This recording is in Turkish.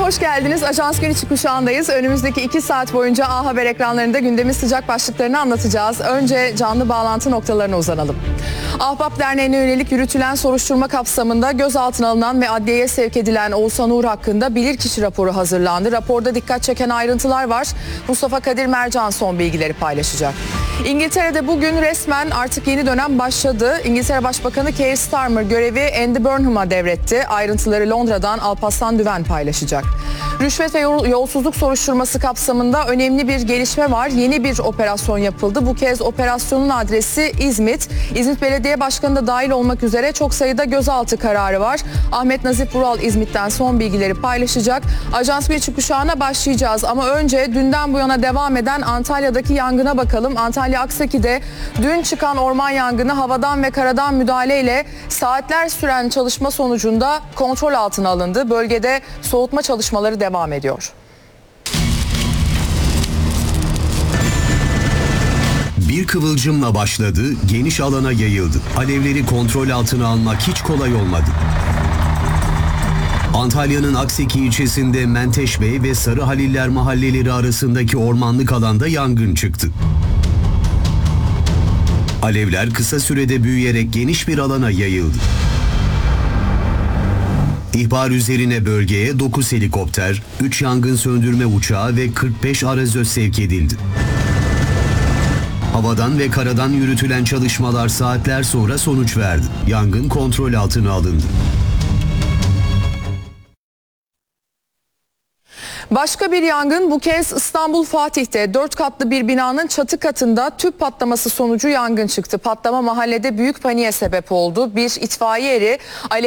Hoş geldiniz. Ajans Gün İçi kuşağındayız. Önümüzdeki 2 saat boyunca A Haber ekranlarında gündemin sıcak başlıklarını anlatacağız. Önce canlı bağlantı noktalarına uzanalım. Ahbap Derneği'ne yönelik yürütülen soruşturma kapsamında gözaltına alınan ve adliyeye sevk edilen Oğuzhan Uğur hakkında bilirkişi raporu hazırlandı. Raporda dikkat çeken ayrıntılar var. Mustafa Kadir Mercan son bilgileri paylaşacak. İngiltere'de bugün resmen artık yeni dönem başladı. İngiltere Başbakanı Keir Starmer görevi Andy Burnham'a devretti. Ayrıntıları Londra'dan Alparslan Düven paylaşacak. Rüşvet ve yolsuzluk soruşturması kapsamında önemli bir gelişme var. Yeni bir operasyon yapıldı. Bu kez operasyonun adresi İzmit. İzmit Belediye Başkanı da dahil olmak üzere çok sayıda gözaltı kararı var. Ahmet Nazif Vural İzmit'ten son bilgileri paylaşacak. Ajans Gün İçi kuşağına başlayacağız ama önce dünden bu yana devam eden Antalya'daki yangına bakalım. Antalya Aksaki'de dün çıkan orman yangını havadan ve karadan müdahaleyle saatler süren çalışma sonucunda kontrol altına alındı. Bölgede soğutma çalışmaları devam ediyor. Bir kıvılcımla başladı, geniş alana yayıldı. Alevleri kontrol altına almak hiç kolay olmadı. Antalya'nın Akseki ilçesinde Menteşbey ve Sarı Haliller mahalleleri arasındaki ormanlık alanda yangın çıktı. Alevler kısa sürede büyüyerek geniş bir alana yayıldı. İhbar üzerine bölgeye 9 helikopter, 3 yangın söndürme uçağı ve 45 arazöz sevk edildi. Havadan ve karadan yürütülen çalışmalar saatler sonra sonuç verdi. Yangın kontrol altına alındı. Başka bir yangın bu kez İstanbul Fatih'te 4 katlı bir binanın çatı katında tüp patlaması sonucu yangın çıktı. Patlama mahallede büyük paniğe sebep oldu. Bir itfaiye eri